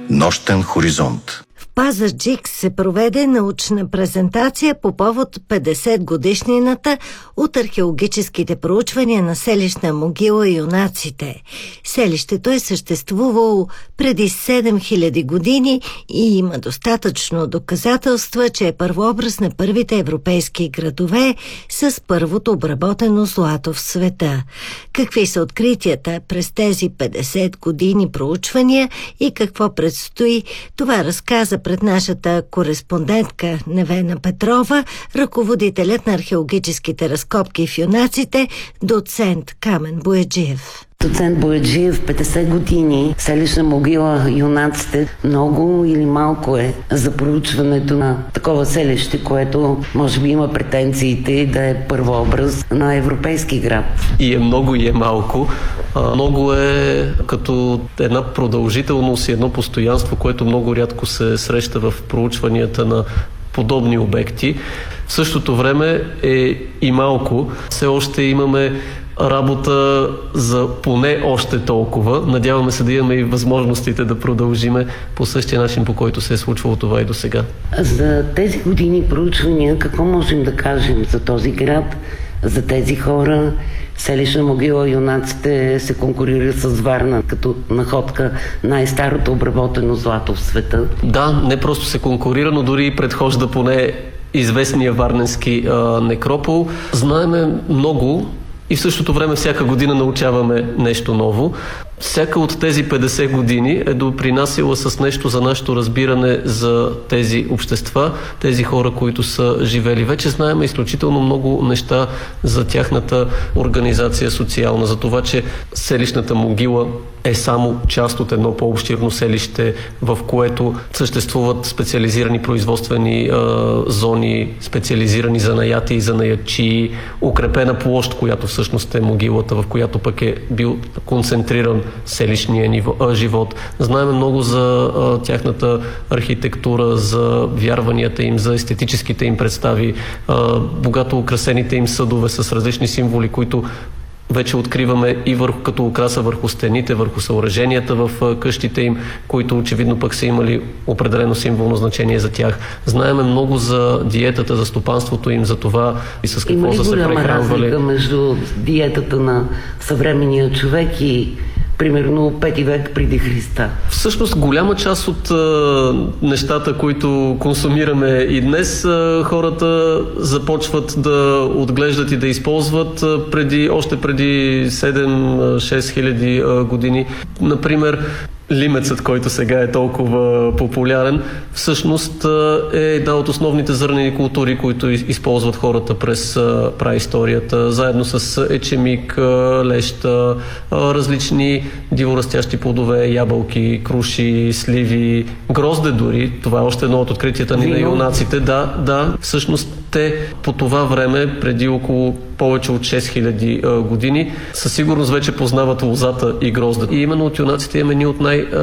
Нощен хоризонт. В Пазарджик се проведе научна презентация по повод 50 годишнината от археологическите проучвания на селищна могила Юнаците. Селището е съществувало преди 7000 години и има достатъчно доказателства, че е първообраз на първите европейски градове с първото обработено злато в света. Какви са откритията през тези 50 години проучвания и какво предстои, това разказа пред нашата кореспондентка Невена Петрова, ръководителят на археологическите разкопки в Юнаците, доцент Камен Бояджиев. Доцент Бояджиев, 50 години, селищна могила Юнаците, много или малко е за проучването на такова селище, което може би има претенциите да е първообраз на европейски град. И е много, и е малко. Много е като една продължителност и едно постоянство, което много рядко се среща в проучванията на подобни обекти. В същото време е и малко. Все още имаме работа за поне още толкова. Надяваме се да имаме и възможностите да продължиме по същия начин, по който се е случвало това и до сега. За тези години проучвания, какво можем да кажем за този град, за тези хора? Селищна могила Юнаците се конкурира с Варна като находка най-старото обработено злато в света. Да, не просто се конкурира, но дори и предхожда поне известния варненски некропол. Знаеме много и в същото време всяка година научаваме нещо ново. Всяка от тези 50 години е допринасяла с нещо за нашето разбиране за тези общества, тези хора, които са живели. Вече знаем изключително много неща за тяхната организация социална, за това, че селищната могила е само част от едно по-обширно селище, в което съществуват специализирани производствени зони, специализирани занаяти и занаятчии, укрепена площ, която всъщност е могилата, в която пък е бил концентриран селищния живот. Знаем много за тяхната архитектура, за вярванията им, за естетическите им представи, богато украсените им съдове с различни символи, които вече откриваме и като украса върху стените, върху съоръженията в къщите им, които очевидно пък са имали определено символно значение за тях. Знаеме много за диетата, за стопанството им, за това и с какво са се прехранвали. Има ли голяма разлика между диетата на съвременния човек и примерно 5 век преди Христа? Всъщност голяма част от нещата, които консумираме и днес, хората започват да отглеждат и да използват още преди 7-6 хиляди години. Например, лимецът, който сега е толкова популярен, всъщност е една от основните зърнени култури, които използват хората през праисторията, заедно с ечемик, леща, различни диворастящи плодове, ябълки, круши, сливи, грозде дори. Това е още едно от откритията ни на юнаците. Да, всъщност те по това време, преди около повече от 6000 години, със сигурност вече познават лозата и гроздата. И именно от юнаците имаме ни от